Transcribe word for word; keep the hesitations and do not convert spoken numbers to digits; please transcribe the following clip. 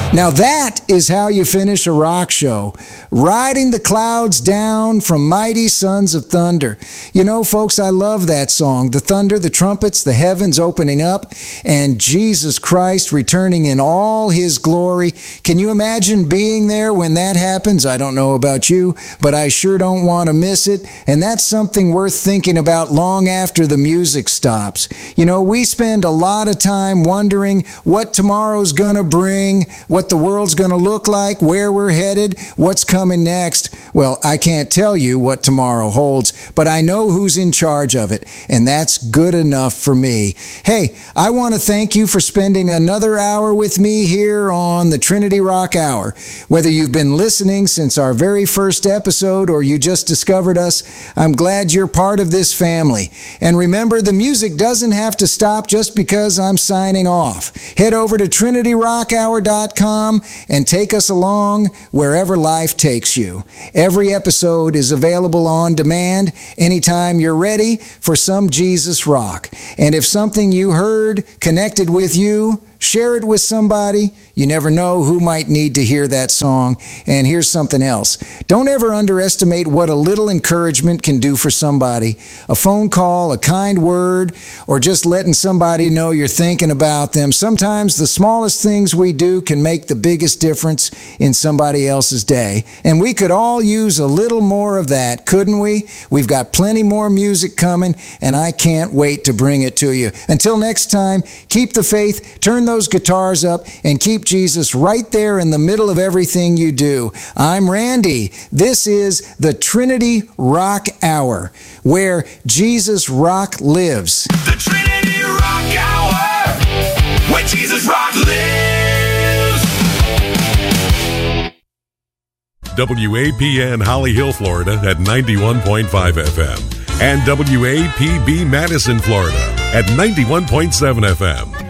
Now that is how you finish a rock show. Riding the clouds down from Mighty Sons of Thunder. You know, folks, I love that song. The thunder, the trumpets, the heavens opening up, and Jesus Christ returning in all his glory. Can you imagine being there when that happens? I don't know about you, but I sure don't want to miss it. And that's something worth thinking about long after the music stops. You know, we spend a lot of time wondering what tomorrow's going to bring, what the world's going to look like, where we're headed, what's coming next. Well, I can't tell you what tomorrow holds, but I know who's in charge of it, and that's good enough for me. Hey, I want to thank you for spending another hour with me here on the Trinity Rock Hour. Whether you've been listening since our very first episode or you just discovered us, I'm glad you're part of this family. And remember, the music doesn't have to stop just because I'm signing off. Head over to trinity rock hour dot com and take us along wherever life takes you. Every episode is available on demand anytime you're ready for some Jesus rock. And if something you heard connected with you, share it with somebody. You never know who might need to hear that song. And here's something else. Don't ever underestimate what a little encouragement can do for somebody. A phone call, a kind word, or just letting somebody know you're thinking about them. Sometimes the smallest things we do can make the biggest difference in somebody else's day. And we could all use a little more of that, couldn't we? We've got plenty more music coming, and I can't wait to bring it to you. Until next time, keep the faith, turn those guitars up, and keep Jesus right there in the middle of everything you do. I'm Randy. This is the Trinity Rock Hour, where Jesus Rock lives. The Trinity Rock Hour, where Jesus Rock lives. W A P N Holly Hill, Florida at ninety-one point five F M and W A P B Madison, Florida at ninety-one point seven F M.